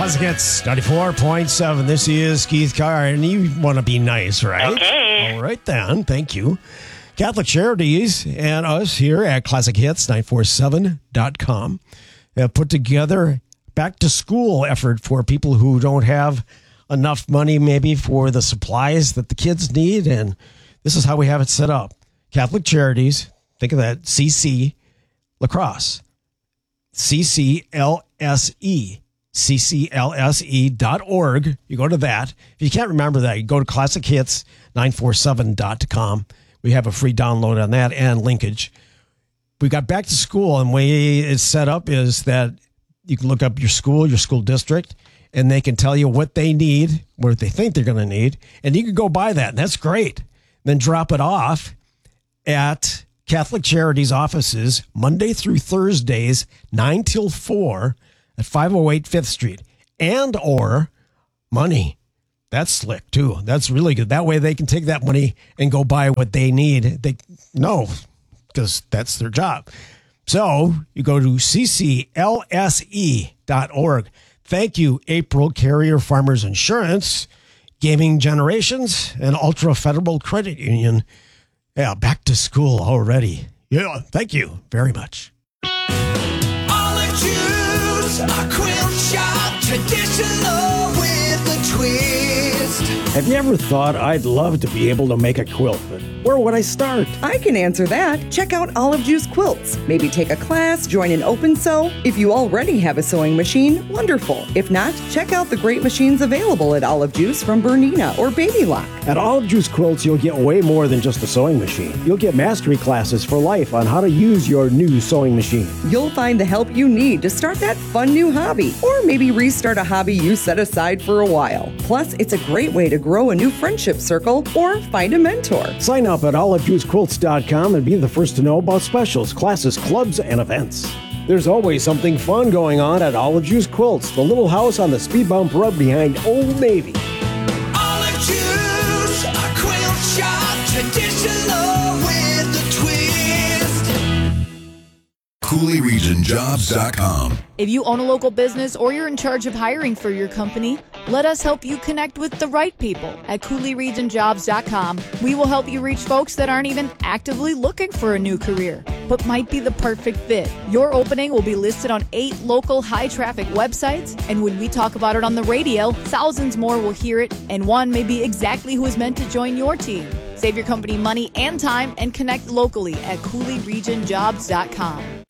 Classic Hits 94.7. This is Keith Carr, and you want to be nice, right? Okay. All right, then. Thank you. Catholic Charities and us here at ClassicHits947.com have put together back to school effort for people who don't have enough money maybe for the supplies that the kids need. And this is how we have it set up. Catholic Charities, think of that, CC Lacrosse, CCLSE. CCLSE.org. You go to that. If you can't remember that, you go to ClassicHits947.com. We have a free download on that and linkage. We got back to school, and the way it's set up is that you can look up your school district, and they can tell you what they need, what they think they're going to need, and you can go buy that, and that's great. Then drop it off at Catholic Charities offices Monday through Thursdays, 9 till 4, at 508 5th Street, and or money. That's slick, too. That's really good. That way they can take that money and go buy what they need. They know, because that's their job. So you go to cclse.org. Thank you, April Carrier Farmers Insurance, Gaming Generations, and Ultra Federal Credit Union. Yeah, back to school already. Yeah, thank you very much. A quilt shop, traditional with a twist. Have you ever thought I'd love to be able to make a quilt, but where would I start? I can answer that. Check out Olive Juice Quilts. Maybe take a class, join an open sew. If you already have a sewing machine, wonderful. If not, check out the great machines available at Olive Juice from Bernina or Baby Lock. At Olive Juice Quilts, you'll get way more than just a sewing machine. You'll get mastery classes for life on how to use your new sewing machine. You'll find the help you need to start that fun new hobby, or maybe restart a hobby you set aside for a while. Plus, it's a great way to grow a new friendship circle or find a mentor. Sign up at olivejuicequilts.com and be the first to know about specials, classes, clubs, and events. There's always something fun going on at Olive Juice Quilts, the little house on the speed bump road behind Old Navy. Olive Juice, a quilt shop, traditional with a twist. CooleyRegionJobs.com. If you own a local business or you're in charge of hiring for your company, let us help you connect with the right people at CooleyRegionJobs.com. We will help you reach folks that aren't even actively looking for a new career, but might be the perfect fit. Your opening will be listed on 8 local high-traffic websites, and when we talk about it on the radio, thousands more will hear it, and one may be exactly who is meant to join your team. Save your company money and time and connect locally at CooleyRegionJobs.com.